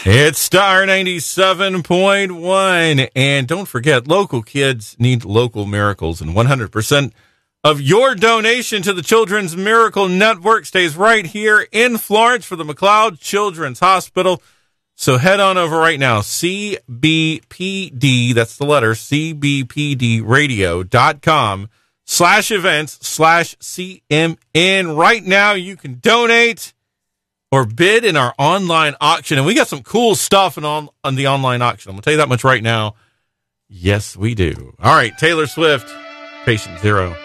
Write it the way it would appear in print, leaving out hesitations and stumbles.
It's Star 97.1. And don't forget, local kids need local miracles. And 100% of your donation to the Children's Miracle Network stays right here in Florence for the McLeod Children's Hospital. So head on over right now, CBPD, that's the letter, cbpdradio.com/events/CMN. Right now you can donate or bid in our online auction. And we got some cool stuff on the online auction. I'm going to tell you that much right now. Yes, we do. All right, Taylor Swift, Patient Zero.